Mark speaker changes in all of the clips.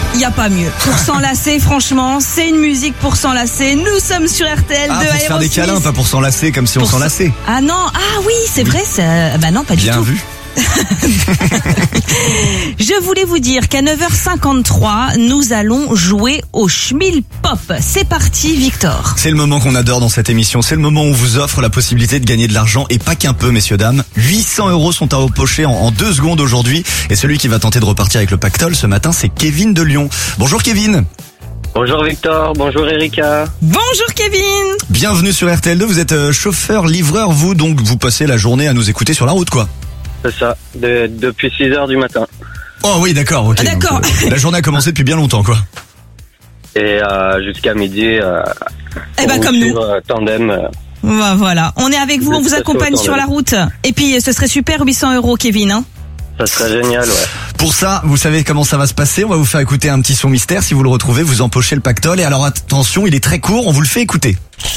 Speaker 1: Il n'y a pas mieux. Pour s'enlacer, franchement, c'est une musique pour s'enlacer. Nous sommes sur RTL 2
Speaker 2: Ah, pour se faire des câlins, pas pour s'enlacer comme si on s'enlaçait.
Speaker 1: Ah non, oui, c'est vrai, bah non, pas du tout.
Speaker 2: Bien vu.
Speaker 1: Je voulais vous dire qu'à 9h53, nous allons jouer au Schmil Pop. C'est parti, Victor.
Speaker 2: C'est le moment qu'on adore dans cette émission. C'est le moment où on vous offre la possibilité de gagner de l'argent et pas qu'un peu, messieurs, dames. 800 € sont à empocher en 2 secondes aujourd'hui. Et celui qui va tenter de repartir avec le pactole ce matin, c'est Kevin de Lyon. Bonjour Kevin.
Speaker 3: Bonjour Victor, bonjour Erika.
Speaker 1: Bonjour Kevin.
Speaker 2: Bienvenue sur RTL2. Vous êtes chauffeur-livreur, vous, donc vous passez la journée à nous écouter sur la route, quoi.
Speaker 3: C'est ça, depuis 6h du matin.
Speaker 2: Oh oui, d'accord, ok.
Speaker 1: D'accord.
Speaker 2: Donc, la journée a commencé depuis bien longtemps, quoi.
Speaker 3: Et jusqu'à midi,
Speaker 1: comme nous.
Speaker 3: Tandem.
Speaker 1: Voilà, on est avec vous, on vous accompagne sur la route. Et puis ce serait super, 800 €, Kevin, hein.
Speaker 3: Ça serait génial, ouais.
Speaker 2: Pour ça, vous savez comment ça va se passer. On va vous faire écouter un petit son mystère. Si vous le retrouvez, vous empochez le pactole. Et alors attention, il est très court, on vous le fait écouter.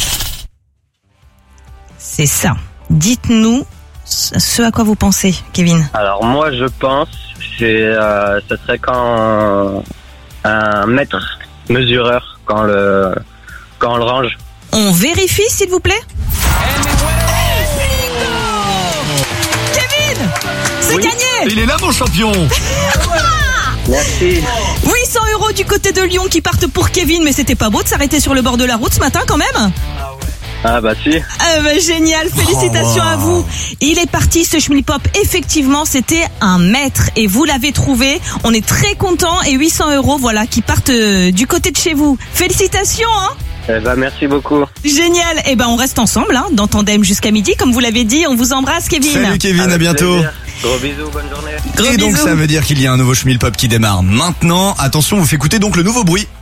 Speaker 1: C'est ça. Dites-nous ce à quoi vous pensez, Kevin.
Speaker 3: Alors moi je pense ça serait quand un mètre mesureur quand on le range.
Speaker 1: On vérifie s'il vous plaît. Kevin, c'est gagné.
Speaker 2: Il est là mon champion.
Speaker 3: Merci.
Speaker 1: 800 € du côté de Lyon qui partent pour Kevin, mais c'était pas beau de s'arrêter sur le bord de la route ce matin quand même.
Speaker 3: Ah bah si.
Speaker 1: Génial, félicitations à vous. Il est parti ce Schmil Pop. Effectivement, c'était un mètre et vous l'avez trouvé. On est très contents et 800 € voilà qui partent du côté de chez vous. Félicitations hein.
Speaker 3: Merci beaucoup.
Speaker 1: Génial. On reste ensemble dans Tandem jusqu'à midi comme vous l'avez dit. On vous embrasse Kevin.
Speaker 2: Salut Kevin, à bientôt.
Speaker 3: Plaisir. Gros bisous, bonne journée.
Speaker 2: Et donc ça veut dire qu'il y a un nouveau Schmil Pop qui démarre maintenant. Attention, vous fait écouter donc le nouveau bruit.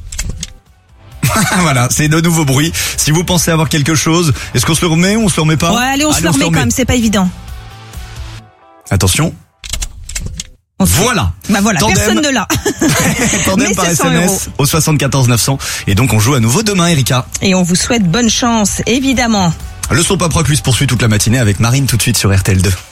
Speaker 2: Voilà, c'est le nouveau bruit. Si vous pensez avoir quelque chose, est-ce qu'on se le remet ou on se le remet pas?
Speaker 1: Ouais, allez, on se le remet quand même, c'est pas évident.
Speaker 2: Attention. Voilà.
Speaker 1: Bah voilà,
Speaker 2: Tandem.
Speaker 1: Personne ne l'a.
Speaker 2: Tandem par SMS au 74 900. Et donc on joue à nouveau demain, Erika.
Speaker 1: Et on vous souhaite bonne chance, évidemment.
Speaker 2: Le son Pop Rock lui se poursuit toute la matinée avec Marine tout de suite sur RTL2.